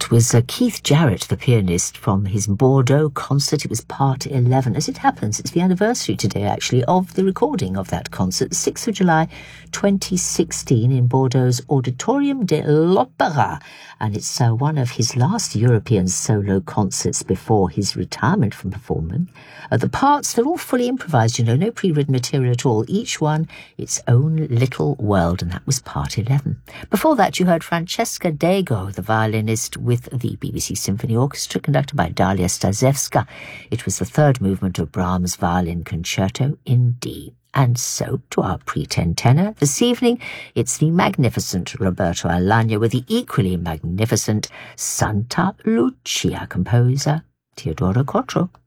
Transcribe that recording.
That was Keith Jarrett, the pianist, from his Bordeaux concert. It was part 11. As it happens, it's the anniversary today, actually, of the recording of that concert, 6th of July 2016 in Bordeaux's Auditorium de l'Opéra. And it's one of his last European solo concerts before his retirement from performing. The parts, they're all fully improvised, no pre-written material at all. Each one its own little world, and that was part 11. Before that, you heard Francesca Dago, the violinist with the BBC Symphony Orchestra, conducted by Dalia Stasevska. It was the third movement of Brahms' Violin Concerto in D. And so, to our pretend tenor this evening, it's the magnificent Roberto Alagna with the equally magnificent Santa Lucia composer Teodoro Cotro.